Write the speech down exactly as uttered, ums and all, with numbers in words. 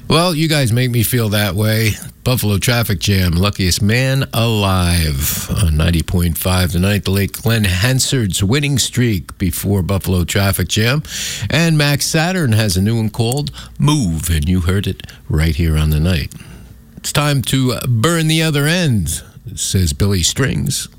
Well, you guys make me feel that way. Buffalo Traffic Jam, Luckiest Man Alive on ninety point five tonight. The late Glenn Hansard's winning streak before Buffalo Traffic Jam. And Max Saturn has a new one called Move, and you heard it right here on the night. It's time to burn the other end, says Billy Strings.